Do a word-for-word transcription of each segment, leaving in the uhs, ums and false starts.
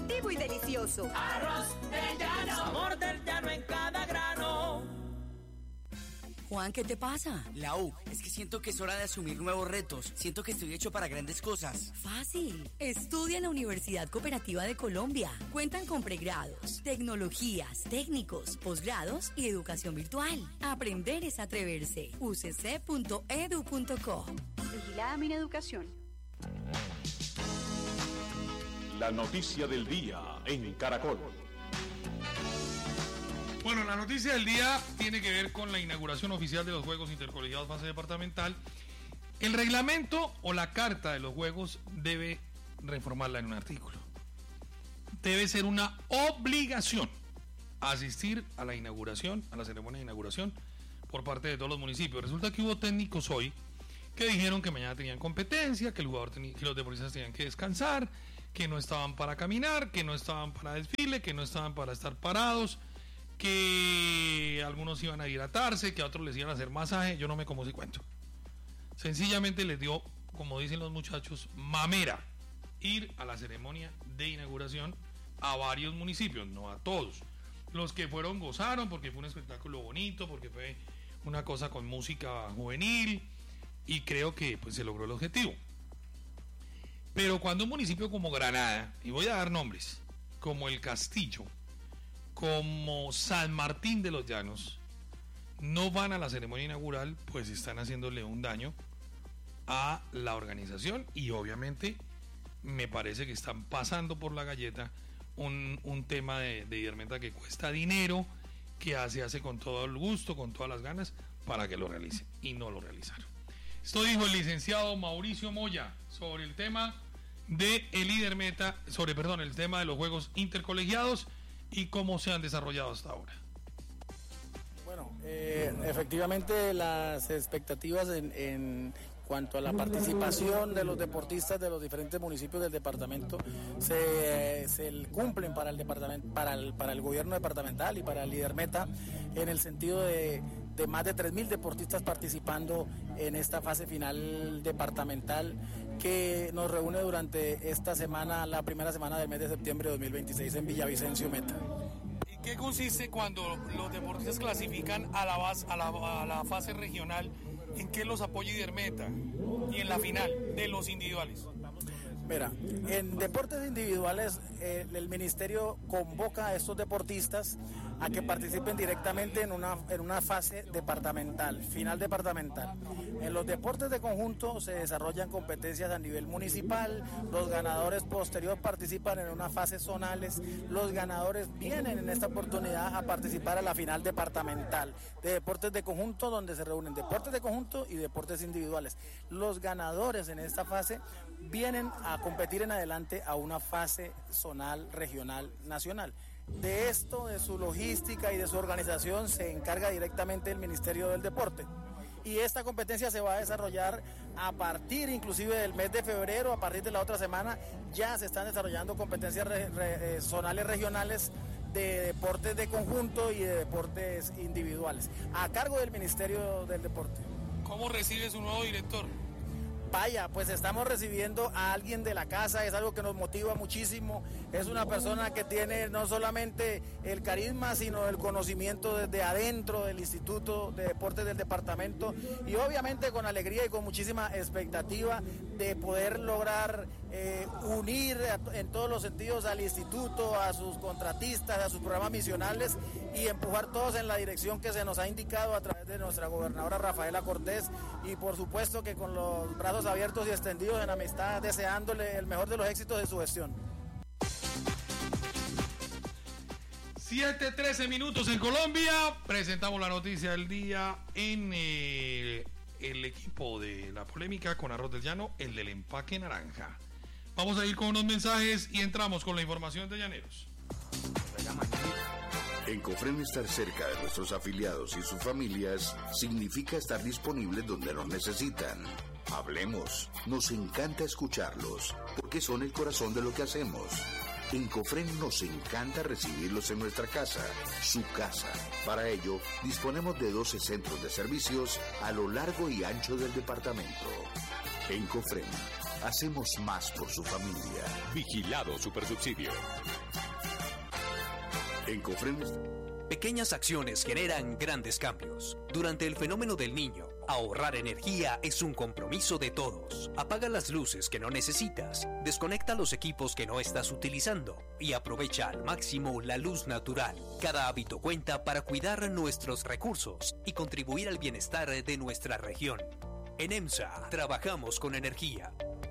nutritivo y delicioso. Arroz del Llano, sabor del llano en cada grano. Juan, ¿qué te pasa? Lau, es que siento que es hora de asumir nuevos retos. Siento que estoy hecho para grandes cosas. Fácil. Estudia en la Universidad Cooperativa de Colombia. Cuentan con pregrados, tecnologías, técnicos, posgrados y educación virtual. Aprender es atreverse. u c c punto e d u punto co. Vigilada Mineducación. La noticia del día en Caracol. Bueno, la noticia del día tiene que ver con la inauguración oficial de los Juegos Intercolegiados fase departamental. El reglamento o la carta de los Juegos debe reformarla en un artículo. Debe ser una obligación asistir a la inauguración, a la ceremonia de inauguración por parte de todos los municipios. Resulta que hubo técnicos hoy que dijeron que mañana tenían competencia, que el jugador tenía, que los deportistas tenían que descansar, que no estaban para caminar, que no estaban para desfile, que no estaban para estar parados, que algunos iban a hidratarse, que a otros les iban a hacer masaje. Yo no me como si cuento. Sencillamente les dio, como dicen los muchachos, mamera ir a la ceremonia de inauguración a varios municipios, no a todos. Los que fueron gozaron porque fue un espectáculo bonito, porque fue una cosa con música juvenil y creo que pues se logró el objetivo. Pero cuando un municipio como Granada, y voy a dar nombres, como El Castillo, como San Martín de los Llanos, no van a la ceremonia inaugural, pues están haciéndole un daño a la organización y obviamente me parece que están pasando por la galleta un, un tema de, de Idermeta que cuesta dinero, que se hace con todo el gusto, con todas las ganas, para que lo realicen, y no lo realizaron. Esto dijo el licenciado Mauricio Moya sobre el tema de el Idermeta, sobre, perdón, el tema de los Juegos Intercolegiados y cómo se han desarrollado hasta ahora. Bueno, eh, efectivamente las expectativas en, en cuanto a la participación de los deportistas de los diferentes municipios del departamento se, se cumplen para el departamento, para el, para el gobierno departamental y para el Idermeta, en el sentido de, de más de tres mil deportistas participando en esta fase final departamental que nos reúne durante esta semana, la primera semana del mes de septiembre de dos mil veintiséis en Villavicencio Meta. ¿En qué consiste cuando los deportistas clasifican a la, base, a la, a la fase regional? ¿En qué los apoya Idermeta? Y en la final de los individuales. Mira, en deportes individuales eh, el ministerio convoca a estos deportistas a que participen directamente en una, en una fase departamental, final departamental. En los deportes de conjunto se desarrollan competencias a nivel municipal, los ganadores posterior participan en unas fases zonales, los ganadores vienen en esta oportunidad a participar a la final departamental de deportes de conjunto, donde se reúnen deportes de conjunto y deportes individuales. Los ganadores en esta fase vienen a competir en adelante a una fase zonal, regional, nacional. De esto, de su logística y de su organización se encarga directamente el Ministerio del Deporte. Y esta competencia se va a desarrollar a partir inclusive del mes de febrero, a partir de la otra semana ya se están desarrollando competencias re, re, zonales regionales de deportes de conjunto y de deportes individuales, a cargo del Ministerio del Deporte. ¿Cómo recibe su nuevo director? Vaya, pues estamos recibiendo a alguien de la casa, es algo que nos motiva muchísimo, es una persona que tiene no solamente el carisma, sino el conocimiento desde adentro del Instituto de Deportes del departamento y obviamente con alegría y con muchísima expectativa de poder lograr eh, unir en todos los sentidos al instituto, a sus contratistas, a sus programas misionales y empujar todos en la dirección que se nos ha indicado a través de nuestra gobernadora Rafaela Cortés y por supuesto que con los brazos abiertos y extendidos en amistad, deseándole el mejor de los éxitos de su gestión. siete trece minutos en Colombia. Presentamos la noticia del día en el, el equipo de la polémica con Arroz del Llano, el del empaque naranja. Vamos a ir con unos mensajes y entramos con la información de Llaneros. En Cofren, estar cerca de nuestros afiliados y sus familias significa estar disponibles donde nos necesitan. Hablemos, nos encanta escucharlos, porque son el corazón de lo que hacemos. En Cofren nos encanta recibirlos en nuestra casa, su casa. Para ello, disponemos de doce centros de servicios a lo largo y ancho del departamento. En Cofren, hacemos más por su familia. Vigilado Supersubsidio. En Cofrentes. Pequeñas acciones generan grandes cambios. Durante el fenómeno del Niño, ahorrar energía es un compromiso de todos. Apaga las luces que no necesitas, desconecta los equipos que no estás utilizando y aprovecha al máximo la luz natural. Cada hábito cuenta para cuidar nuestros recursos y contribuir al bienestar de nuestra región. En EMSA, trabajamos con energía.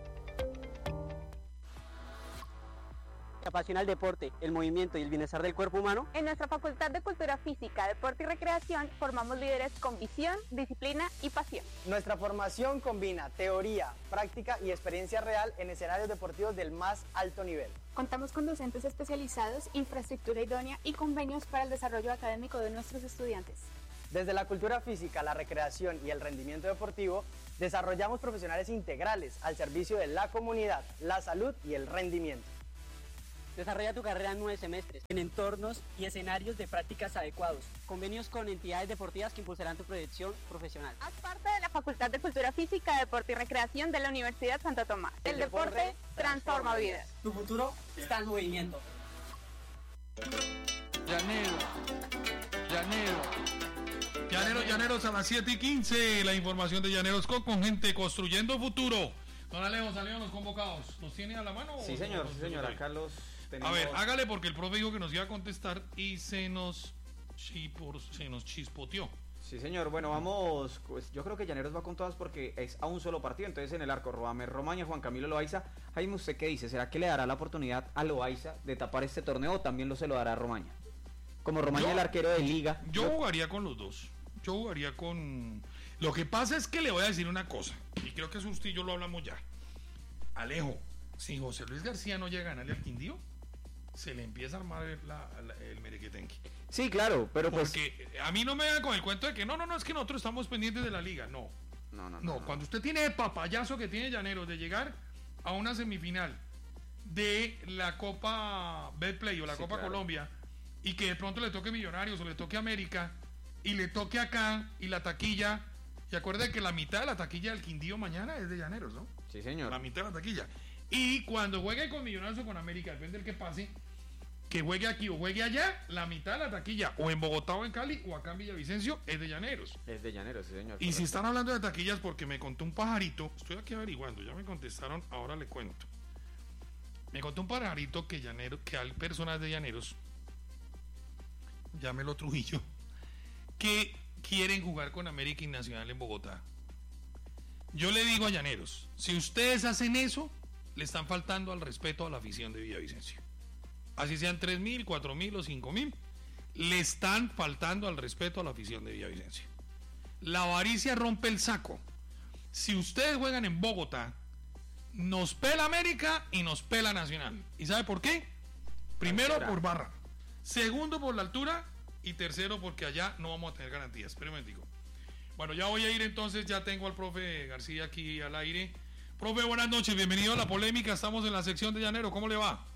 Apasiona el deporte, el movimiento y el bienestar del cuerpo humano. En nuestra Facultad de Cultura Física, Deporte y Recreación formamos líderes con visión, disciplina y pasión. Nuestra formación combina teoría, práctica y experiencia real en escenarios deportivos del más alto nivel. Contamos con docentes especializados, infraestructura idónea y convenios para el desarrollo académico de nuestros estudiantes. Desde la cultura física, la recreación y el rendimiento deportivo, desarrollamos profesionales integrales al servicio de la comunidad, la salud y el rendimiento. Desarrolla tu carrera en nueve semestres, en entornos y escenarios de prácticas adecuados, convenios con entidades deportivas que impulsarán tu proyección profesional. Haz parte de la Facultad de Cultura Física, Deporte y Recreación de la Universidad Santo Tomás. El, el deporte, deporte transforma vidas. Tu futuro está en movimiento. Llanero, Llanero, Llanero, Llaneros a las siete y quince. La información de Llaneros con, con gente construyendo futuro. Don Alejo, salieron los convocados. ¿Los tiene a la mano? Sí, señor, sí, señor. Acá los tenemos. A ver, hágale porque el profe dijo que nos iba a contestar y se nos, chipor, se nos chispoteó. Sí, señor. Bueno, vamos. Pues yo creo que Llaneros va con todas porque es a un solo partido. Entonces, en el arco, Roamer Romaña, Juan Camilo Loaiza. Jaime, ¿usted qué dice? ¿Será que le dará la oportunidad a Loaiza de tapar este torneo o también lo se lo dará a Romaña? Como Romaña, yo, el arquero de Liga. Yo, yo jugaría con los dos. Yo jugaría con. Lo que pasa es que le voy a decir una cosa. Y creo que eso usted y yo lo hablamos ya. Alejo, si José Luis García no llega a ganarle al Quindío, se le empieza a armar la, la, el merequetenque. Sí, claro, pero pues... Porque a mí no me da con el cuento de que no, no, no, es que nosotros estamos pendientes de la liga. No. No, no, no. No, no. Cuando usted tiene el papayazo que tiene Llaneros de llegar a una semifinal de la Copa Betplay o la sí, Copa claro. Colombia y que de pronto le toque Millonarios o le toque América y le toque acá y la taquilla... Y acuerde que la mitad de la taquilla del Quindío mañana es de Llaneros, ¿no? Sí, señor. La mitad de la taquilla. Y cuando juegue con Millonarios o con América, depende del que pase, que juegue aquí o juegue allá, la mitad de la taquilla, o en Bogotá o en Cali, o acá en Villavicencio, es de Llaneros. Es de Llaneros, sí, señor. Y correcto. Si están hablando de taquillas, porque me contó un pajarito, estoy aquí averiguando, ya me contestaron, ahora le cuento. Me contó un pajarito que Llaneros, que hay personas de Llaneros, llámelo Trujillo, que quieren jugar con América y Nacional en Bogotá. Yo le digo a Llaneros, si ustedes hacen eso, le están faltando al respeto a la afición de Villavicencio. Así sean tres mil, cuatro mil o cinco mil, le están faltando al respeto a la afición de Villavicencio. La avaricia rompe el saco. Si ustedes juegan en Bogotá, nos pela América y nos pela Nacional. ¿Y sabe por qué? Primero por barra, segundo por la altura y tercero porque allá no vamos a tener garantías. Espera un momentico. Bueno, ya voy a ir entonces, ya tengo al profe García aquí al aire. Profe, buenas noches, bienvenido a La Polémica, estamos en la sección de Llanero, ¿cómo le va?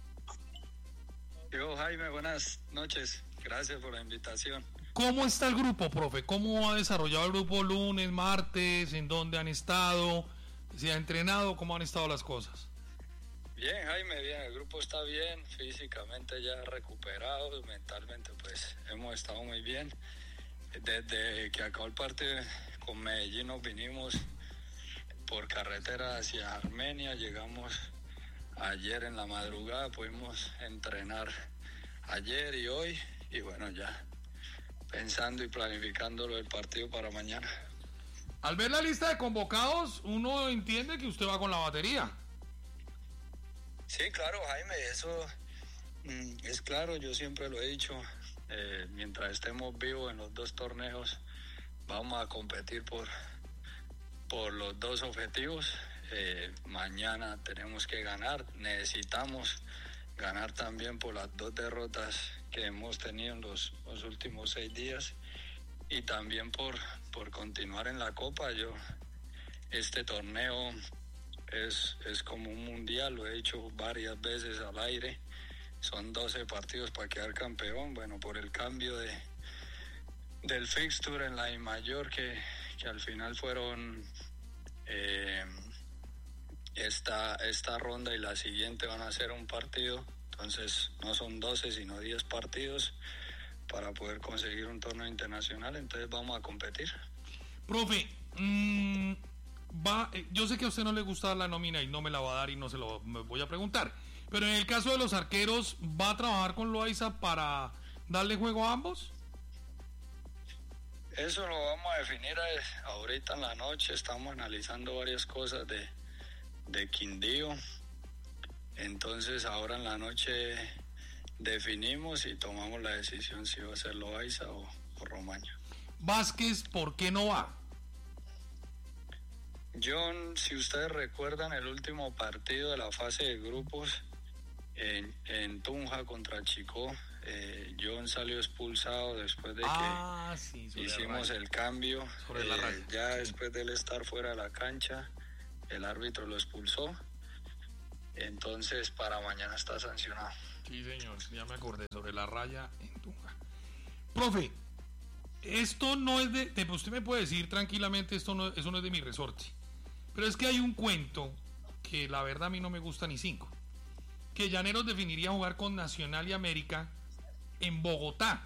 Yo, Jaime, buenas noches, gracias por la invitación. ¿Cómo está el grupo, profe? ¿Cómo ha desarrollado el grupo lunes, martes? ¿En dónde han estado? ¿Se ha entrenado? ¿Cómo han estado las cosas? Bien, Jaime, bien, el grupo está bien, físicamente ya recuperado, mentalmente pues hemos estado muy bien. Desde que acabó el partido con Medellín nos vinimos por carretera hacia Armenia, llegamos ayer en la madrugada, pudimos entrenar ayer y hoy y bueno, ya pensando y planificando lo del partido para mañana. Al ver la lista de convocados, uno entiende que usted va con la batería. Sí, claro, Jaime, eso mm, es claro, yo siempre lo he dicho, eh, mientras estemos vivos en los dos torneos, vamos a competir por, por los dos objetivos. Eh, mañana tenemos que ganar, necesitamos ganar también por las dos derrotas que hemos tenido en los, los últimos seis días y también por, por continuar en la Copa. Yo, este torneo... Es, es como un mundial, lo he dicho varias veces al aire, son doce partidos para quedar campeón. Bueno, por el cambio de del fixture en la I mayor que, que al final fueron eh, esta, esta ronda y la siguiente van a ser un partido, Entonces no son doce sino diez partidos para poder conseguir un torneo internacional, entonces vamos a competir. Profe, mmm, va, yo sé que a usted no le gusta la nómina y no me la va a dar y no se lo me voy a preguntar, pero en el caso de los arqueros, ¿va a trabajar con Loaiza para darle juego a ambos? Eso lo vamos a definir ahorita en la noche. Estamos analizando varias cosas de, de Quindío. Entonces ahora en la noche definimos y tomamos la decisión si va a ser Loaiza o, o Romaña. Vázquez, ¿por qué no va? John, si ustedes recuerdan el último partido de la fase de grupos en, en Tunja contra Chicó, eh, John salió expulsado después de ah, que sí, hicimos el cambio. Sobre la raya. Eh, ya sí. Después de él estar fuera de la cancha, el árbitro lo expulsó. Entonces para mañana está sancionado. Sí, señor, ya me acordé, sobre la raya en Tunja. Profe, esto no es de, de usted me puede decir tranquilamente, esto no, eso no es de mi resorte, pero es que hay un cuento que la verdad a mí no me gusta ni cinco, que Llaneros definiría jugar con Nacional y América en Bogotá.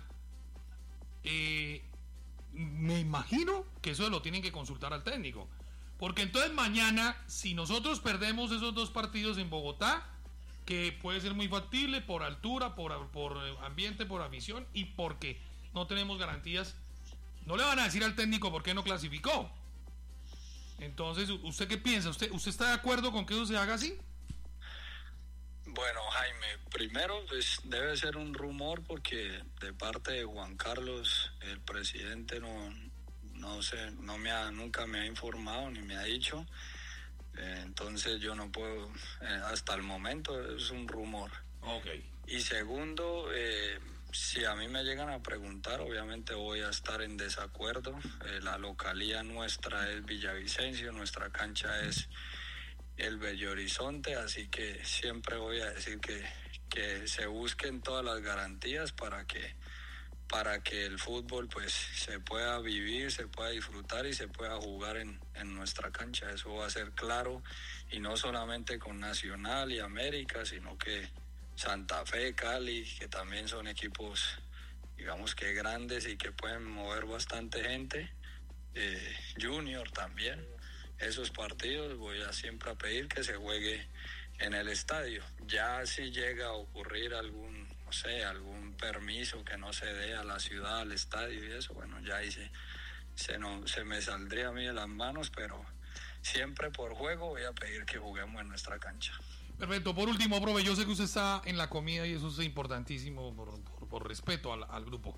Eh, me imagino que eso lo tienen que consultar al técnico, porque entonces mañana, si nosotros perdemos esos dos partidos en Bogotá, que puede ser muy factible por altura, por, por ambiente, por afición y porque no tenemos garantías, no le van a decir al técnico por qué no clasificó. Entonces, ¿usted qué piensa? ¿Usted, usted está de acuerdo con que eso se haga así? Bueno, Jaime, primero pues debe ser un rumor porque de parte de Juan Carlos, el presidente, no, no sé, no me ha, nunca me ha informado ni me ha dicho. Eh, entonces yo no puedo, eh, hasta el momento es un rumor. Okay. Y segundo, eh, si a mí me llegan a preguntar, obviamente voy a estar en desacuerdo. Eh, la localía nuestra es Villavicencio, nuestra cancha es el Bello Horizonte, así que siempre voy a decir que, que se busquen todas las garantías para que para que el fútbol pues se pueda vivir, se pueda disfrutar y se pueda jugar en, en nuestra cancha. Eso va a ser claro, y no solamente con Nacional y América, sino que Santa Fe, Cali, que también son equipos, digamos que grandes y que pueden mover bastante gente, eh, Junior también. Esos partidos voy a siempre a pedir que se juegue en el estadio. Ya si llega a ocurrir algún, no sé, algún permiso que no se dé a la ciudad, al estadio y eso, bueno, ya ahí se, se, no, se me saldría a mí de las manos, pero siempre por juego voy a pedir que juguemos en nuestra cancha. Perfecto. Por último, profe, yo sé que usted está en la comida y eso es importantísimo por, por, por respeto al, al grupo.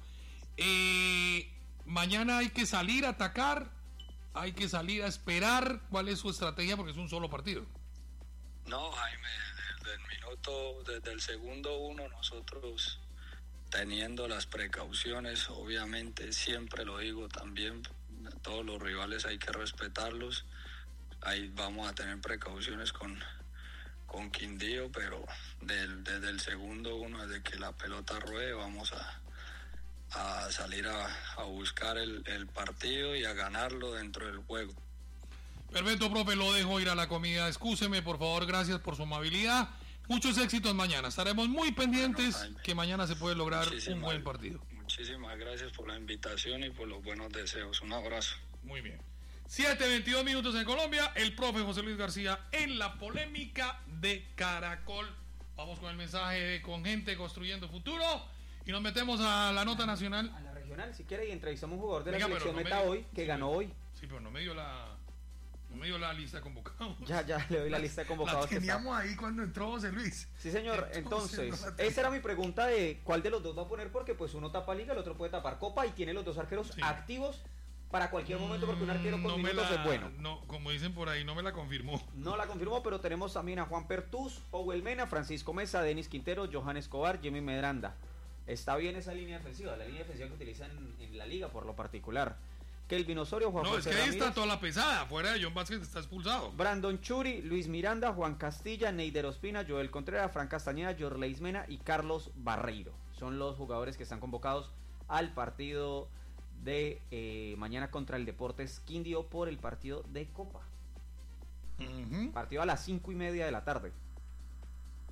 Eh, mañana hay que salir a atacar, hay que salir a esperar. ¿Cuál es su estrategia? Porque es un solo partido. No, Jaime, desde el minuto, desde el segundo uno, nosotros teniendo las precauciones, obviamente, siempre lo digo también, todos los rivales hay que respetarlos. Ahí vamos a tener precauciones con, con Quindío, pero del, desde el segundo uno, desde que la pelota ruede, vamos a, a salir a, a buscar el, el partido y a ganarlo dentro del juego. Perfecto, profe, lo dejo ir a la comida. Excúseme, por favor, gracias por su amabilidad. Muchos éxitos mañana. Estaremos muy pendientes, bueno, que mañana se puede lograr un buen partido. Muchísimas gracias por la invitación y por los buenos deseos. Un abrazo. Muy bien. siete veintidós minutos en Colombia. El profe José Luis García en la polémica de Caracol. Vamos con el mensaje con gente construyendo futuro y nos metemos a la nota nacional. A la regional, si quiere, y entrevistamos a un jugador de Venga, la selección no Meta dio, hoy, que sí, ganó hoy. Sí, pero no me dio la... No me dio la lista de convocados. Ya, ya le doy la lista de convocados. La teníamos ahí cuando entró José Luis. Sí, señor. Entonces, Entonces no esa era mi pregunta de cuál de los dos va a poner, porque pues uno tapa Liga, el otro puede tapar Copa y tiene los dos arqueros sí. activos para cualquier momento, porque un arquero con no minutos la, es bueno. No, como dicen por ahí, no me la confirmó. No la confirmó, pero tenemos también a Juan Pertús, Powell Mena, Francisco Mesa, Denis Quintero, Johan Escobar, Jimmy Medranda. Está bien esa línea defensiva, la línea defensiva que utilizan en, en la Liga por lo particular. Kelvin Osorio, Juan No, José es que ahí Ramírez, está toda la pesada. Fuera de John Vázquez está expulsado. Brandon Churi, Luis Miranda, Juan Castilla, Neider Ospina, Joel Contreras, Fran Castañeda, Jorleis Mena y Carlos Barreiro. Son los jugadores que están convocados al partido de eh, mañana contra el Deportes Quindío por el partido de Copa. Uh-huh. Partido a las cinco y media de la tarde.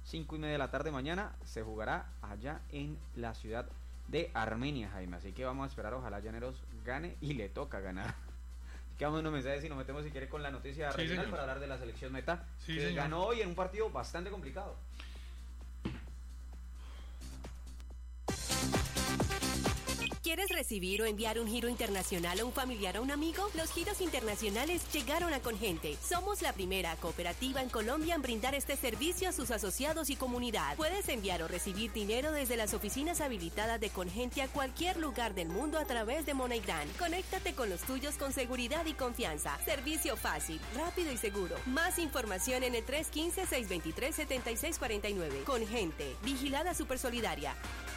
cinco y media de la tarde mañana, se jugará allá en la ciudad de Armenia, Jaime. Así que vamos a esperar, ojalá Llaneros gane y le toca ganar. Que vamos unos mensajes y nos metemos si quiere con la noticia Sí, regional señor. para hablar de la selección Meta, Sí, que señor. ganó hoy en un partido bastante complicado. ¿Quieres recibir o enviar un giro internacional a un familiar o un amigo? Los giros internacionales llegaron a Congente. Somos la primera cooperativa en Colombia en brindar este servicio a sus asociados y comunidad. Puedes enviar o recibir dinero desde las oficinas habilitadas de Congente a cualquier lugar del mundo a través de MoneyGram. Conéctate con los tuyos con seguridad y confianza. Servicio fácil, rápido y seguro. Más información en el tres uno cinco, seis dos tres, siete seis cuatro nueve. Congente, vigilada Supersolidaria.